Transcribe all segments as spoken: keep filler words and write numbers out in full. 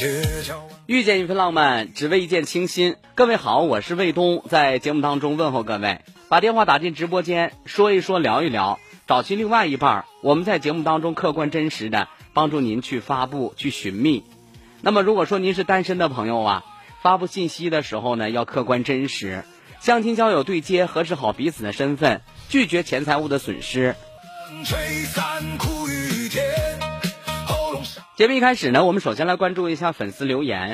遇见一份浪漫，只为一见倾心。各位好，我是卫东，在节目当中问候各位，把电话打进直播间，说一说，聊一聊，找寻另外一半，我们在节目当中客观真实的帮助您去发布，去寻觅。那么如果说您是单身的朋友啊，发布信息的时候呢，要客观真实，相亲交友对接，核实好彼此的身份，拒绝钱财物的损失。节目一开始呢，我们首先来关注一下粉丝留言。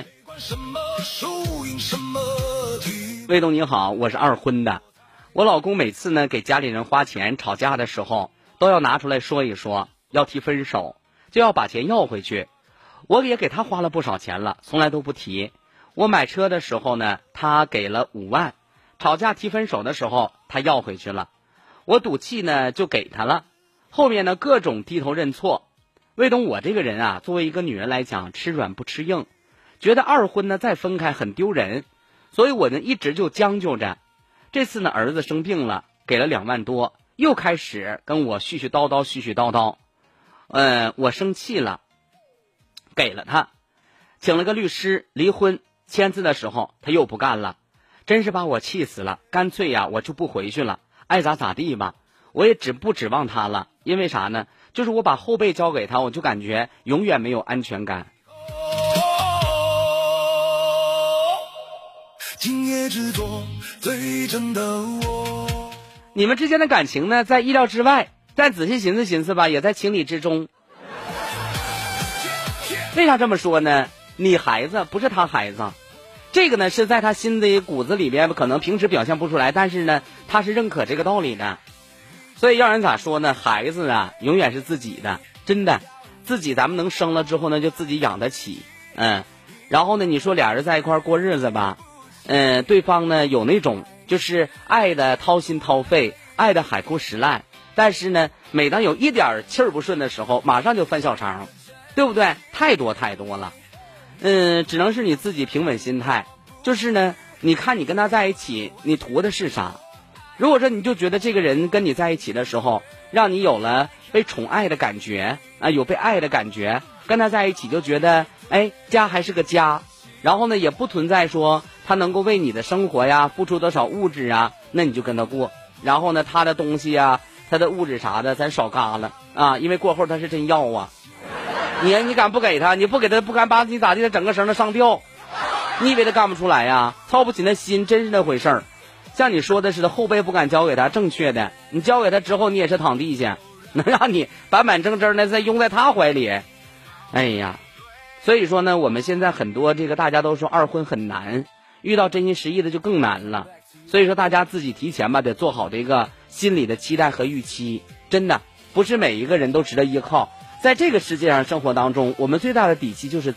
卫东你好，我是二婚的，我老公每次呢给家里人花钱吵架的时候，都要拿出来说一说，要提分手就要把钱要回去。我也给他花了不少钱了，从来都不提。我买车的时候呢，他给了五万，吵架提分手的时候他要回去了，我赌气呢就给他了，后面呢各种低头认错。卫东，我这个人啊，作为一个女人来讲，吃软不吃硬，觉得二婚呢再分开很丢人，所以我呢一直就将就着。这次呢儿子生病了，给了两万多，又开始跟我絮絮叨叨絮絮叨叨，嗯，我生气了，给了他，请了个律师，离婚签字的时候他又不干了，真是把我气死了，干脆呀我就不回去了，爱咋咋地吧，我也指不指望他了。因为啥呢？就是我把后背交给他，我就感觉永远没有安全感。今夜只做最真的我。你们之间的感情呢，在意料之外，再仔细寻思寻思吧，也在情理之中。为啥这么说呢？你孩子不是他孩子，这个呢是在他心里骨子里边，可能平时表现不出来，但是呢他是认可这个道理的。所以要人咋说呢？孩子啊，永远是自己的，真的，自己咱们能生了之后呢，就自己养得起，嗯，然后呢，你说俩人在一块过日子吧，嗯，对方呢有那种就是爱的掏心掏肺，爱的海枯石烂，但是呢，每当有一点气儿不顺的时候，马上就翻小肠，对不对？太多太多了，嗯，只能是你自己平稳心态，就是呢，你看你跟他在一起，你图的是啥？如果说你就觉得这个人跟你在一起的时候，让你有了被宠爱的感觉啊，有被爱的感觉，跟他在一起就觉得，哎，家还是个家，然后呢，也不存在说他能够为你的生活呀付出多少物质啊，那你就跟他过。然后呢，他的东西啊，他的物质啥的，咱少嘎了啊，因为过后他是真要啊。你你敢不给他？你不给他，不敢把你咋地的整个绳子上吊，你以为他干不出来呀？操不起那心，真是那回事儿。像你说的似的，后背不敢交给他，正确的，你交给他之后，你也是躺地下，能让你板板正正的再拥在他怀里。哎呀，所以说呢，我们现在很多这个大家都说二婚很难，遇到真心实意的就更难了。所以说大家自己提前吧，得做好这个心理的期待和预期。真的不是每一个人都值得依靠，在这个世界上生活当中，我们最大的底气就是